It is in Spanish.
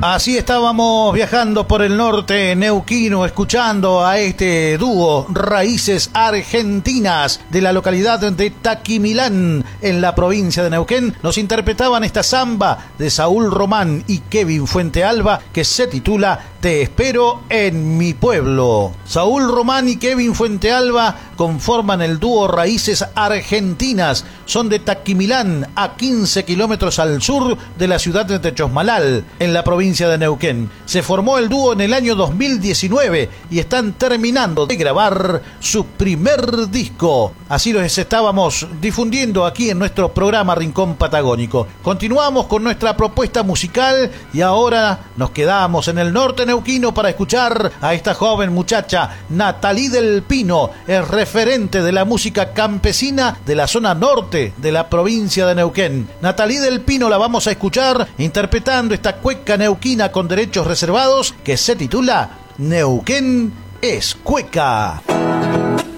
Así estábamos viajando por el norte neuquino, escuchando a este dúo Raíces Argentinas de la localidad de Taquimilán, en la provincia de Neuquén. Nos interpretaban esta samba de Saúl Román y Kevin Fuentealba, que se titula Te espero en mi pueblo. Saúl Román y Kevin Fuentealba conforman el dúo Raíces Argentinas. Son de Taquimilán, a 15 kilómetros al sur de la ciudad de Chosmalal, en la provincia de Neuquén. Se formó el dúo en el año 2019 y están terminando de grabar su primer disco. Así los estábamos difundiendo aquí en nuestro programa Rincón Patagónico. Continuamos con nuestra propuesta musical y ahora nos quedamos en el norte neuquino para escuchar a esta joven muchacha, Natalí del Pino. Es referente de la música campesina de la zona norte de la provincia de Neuquén. Natalí del Pino la vamos a escuchar interpretando esta cueca neuquina con derechos reservados que se titula Neuquén es cueca.